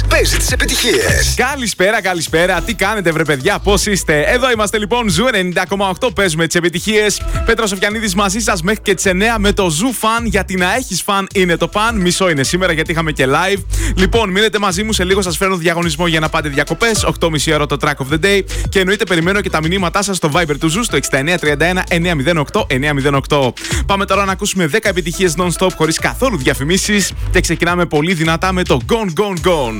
παίζει τις επιτυχίες. Καλησπέρα. Τι κάνετε, βρε παιδιά, πώς είστε? Εδώ είμαστε λοιπόν, Ζου 90,8. Παίζουμε τις επιτυχίες. Πέτρος Σοφιανίδης μαζί σας μέχρι και τις 9 με το Ζου Φαν. Γιατί να έχεις φαν είναι το παν. Μισό είναι σήμερα γιατί είχαμε και live. Λοιπόν, μείνετε μαζί μου. Σε λίγο σας φέρνω διαγωνισμό για να πάτε διακοπές. 8.30 ώρα το track of the day. Και εννοείται περιμένω και τα μηνύματά σας στο Viber του Ζου στο 6931 908 908. Πάμε τώρα να ακούσουμε 10 επιτυχίες non-stop χωρίς καθόλου διαφημίσεις. Και ξεκινάμε πολύ δυνατά με το Gone Gone Gone.